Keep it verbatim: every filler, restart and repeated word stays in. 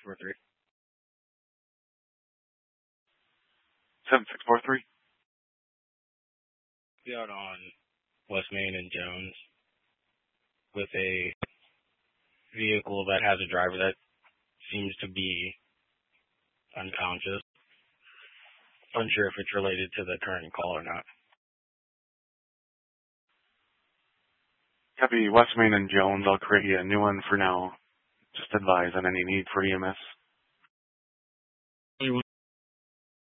four three. seven six four three. Be out on West Main and Jones with a vehicle that has a driver that seems to be unconscious. Unsure if it's related to the current call or not. Copy West Main and Jones. I'll create you a new one for now. Just advise on any need for E M S.